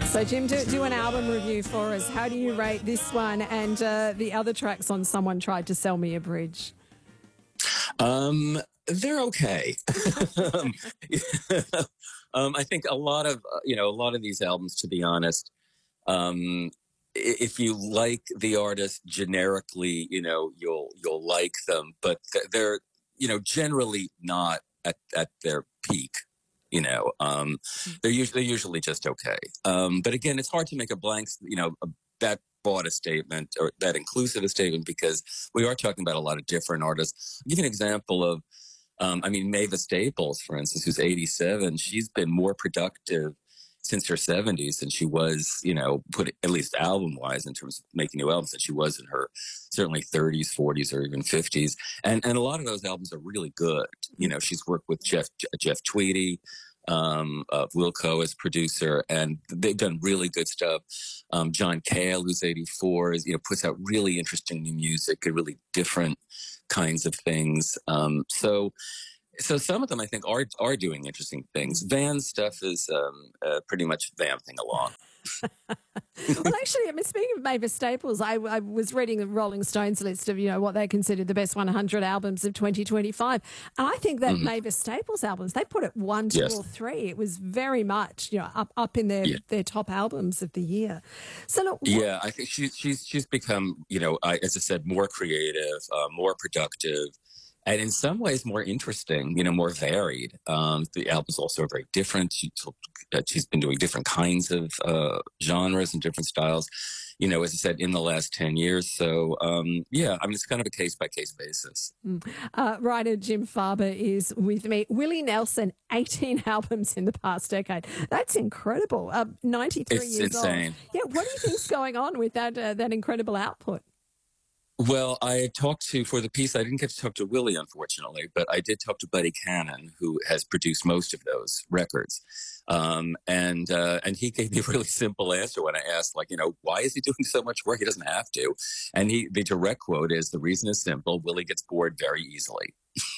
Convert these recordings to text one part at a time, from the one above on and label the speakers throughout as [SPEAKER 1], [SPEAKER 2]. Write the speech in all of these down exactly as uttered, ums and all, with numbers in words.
[SPEAKER 1] So, Jim, do, do an album review for us. How do you rate this one and uh, the other tracks on Someone Tried to Sell Me a Bridge?
[SPEAKER 2] Um, they're okay. um, um, I think a lot of, uh, you know, a lot of these albums, to be honest, um, if you like the artist generically, you know, you'll, you'll like them, but they're, you know, generally not at, at their peak. You know, um, they're usually they're usually just okay. Um, but again, it's hard to make a blank, you know, a, that broad a statement or that inclusive a statement because we are talking about a lot of different artists. I'll give you an example of, um, I mean, Mavis Staples, for instance, who's eighty-seven. She's been more productive since her seventies than she was, you know, put at least album wise in terms of making new albums than she was in her certainly thirties, forties, or even fifties. And and a lot of those albums are really good. You know, she's worked with Jeff Jeff Tweedy, um, of Wilco as producer, and they've done really good stuff. Um, John Cale, who's eighty-four, is, you know, puts out really interesting new music and really different kinds of things. Um, so. So some of them, I think, are are doing interesting things. Van's stuff is um, uh, pretty much vamping along.
[SPEAKER 1] Well, actually, I mean, speaking of Mavis Staples, I, I was reading the Rolling Stones list of, you know, what they considered the best one hundred albums of twenty twenty-five. And I think that mm-hmm. Mavis Staples albums, they put it one, two, yes. or three. It was very much, you know, up up in their, yeah. their top albums of the year. So look, what-
[SPEAKER 2] yeah, I think she, she's she's become, you know, I, as I said, more creative, uh, more productive. And in some ways more interesting, you know, more varied. Um, the albums also are very different. She, uh, she's been doing different kinds of uh, genres and different styles, you know, as I said, in the last ten years. So, um, yeah, I mean, it's kind of a case-by-case basis.
[SPEAKER 1] Mm. Uh, writer Jim Farber is with me. Willie Nelson, eighteen albums in the past decade. That's incredible. Uh, ninety-three
[SPEAKER 2] it's
[SPEAKER 1] years
[SPEAKER 2] insane.
[SPEAKER 1] old. Yeah, what do you think's going on with that uh, that incredible output?
[SPEAKER 2] Well, I talked to, for the piece, I didn't get to talk to Willie, unfortunately, but I did talk to Buddy Cannon, who has produced most of those records. Um, and uh, and he gave me a really simple answer when I asked, like, you know, why is he doing so much work? He doesn't have to. And he, the direct quote is, the reason is simple. Willie gets bored very easily.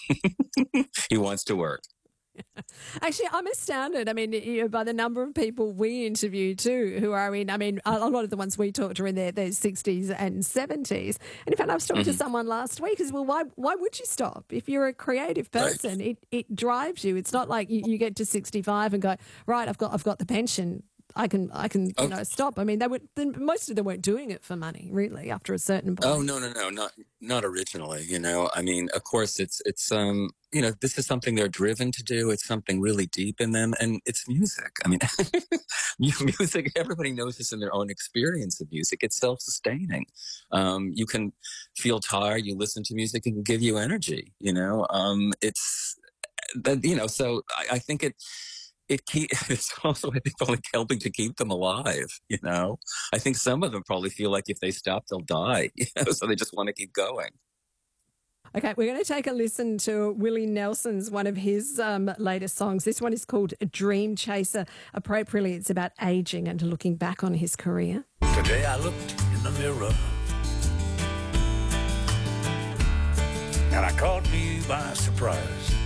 [SPEAKER 2] He wants to work.
[SPEAKER 1] Actually, I'm astounded. I mean, you know, by the number of people we interview too, who are in, I mean, a lot of the ones we talked to are in their, their sixties and seventies. And in fact, I was talking mm-hmm. to someone last week who said, well, why why would you stop? If you're a creative person, right. it, it drives you. It's not like you, you get to sixty-five and go, right, I've got I've got the pension. I can, I can, you
[SPEAKER 2] okay.
[SPEAKER 1] know, stop. I mean, they would. Most of them weren't doing it for money, really. After a certain point.
[SPEAKER 2] Oh no, no, no, not not originally. You know, I mean, of course, it's it's um, you know, this is something they're driven to do. It's something really deep in them, and it's music. I mean, music. Everybody knows this in their own experience of music. It's self-sustaining. Um, you can feel tired. You listen to music, it can give you energy. You know, um, it's that. You know, so I, I think it. It keep, it's also, I think, only helping to keep them alive, you know? I think some of them probably feel like if they stop, they'll die, you know? So they just want to keep going.
[SPEAKER 1] Okay, we're going to take a listen to Willie Nelson's, one of his um, latest songs. This one is called Dream Chaser. Appropriately, it's about aging and looking back on his career.
[SPEAKER 3] Today I looked in the mirror and I caught me by surprise.